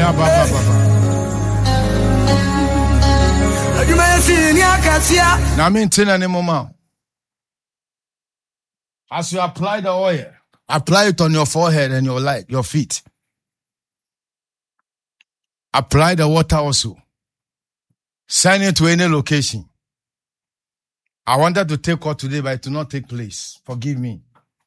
As you apply the oil, apply it on your forehead and your feet. Apply the water also. Send it to any location. I wanted to take out today, but it did not take place. Forgive me.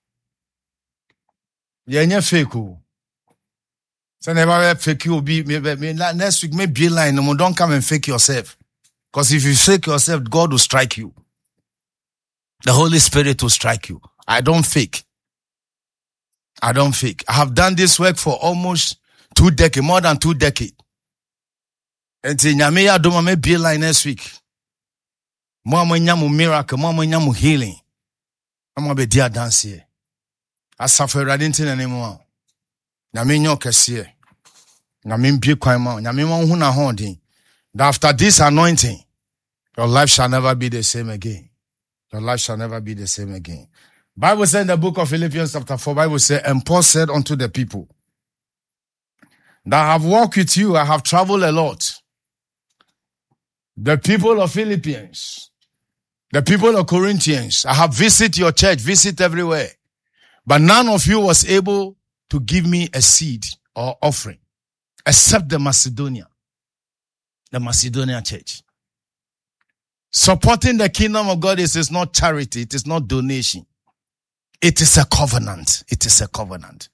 You're fake. So never fake you. Next week, maybe line. No, don't come and fake yourself. Because if you fake yourself, God will strike you. The Holy Spirit will strike you. I don't fake. I have done this work for almost 2 decades, more than 2 decades. And Nyame ya doma me be line next week. Mo nyamu miracle, mo nyamu healing. Mo be dia dance here. Asafo rade ntin na mo. Nyame nyo kese. Nyame mbie kwan ma. Nyame mo hu na ho din. That after this anointing, your life shall never be the same again. Your life shall never be the same again. Bible said in the book of Philippians chapter 4, Bible said, and Paul said unto the people, that I have walked with you, I have traveled a lot. The people of Philippians, the people of Corinthians, I have visited your church, visit everywhere. But none of you was able to give me a seed or offering, except the Macedonian church. Supporting the kingdom of God is not charity, it is not donation. It is a covenant. It is a covenant.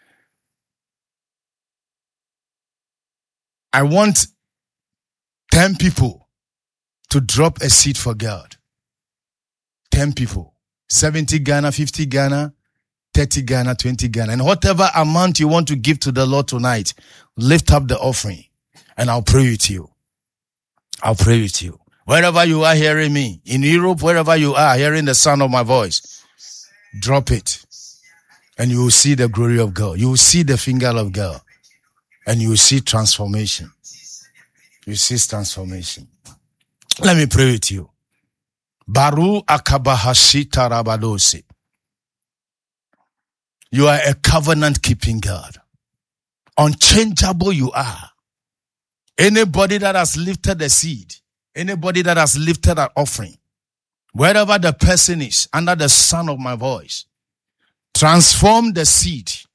I want 10 people to drop a seed for God. 10 people. 70 Ghana, 50 Ghana, 30 Ghana, 20 Ghana. And whatever amount you want to give to the Lord tonight, lift up the offering and I'll pray with you. I'll pray with you. Wherever you are hearing me, in Europe, wherever you are hearing the sound of my voice, drop it. And you will see the glory of God. You will see the finger of God. And you will see transformation. You see transformation. Let me pray with you. Baru akabahashita rabadose. You are a covenant keeping God. Unchangeable you are. Anybody that has lifted a seed, anybody that has lifted an offering, wherever the person is, under the sound of my voice, transform the seed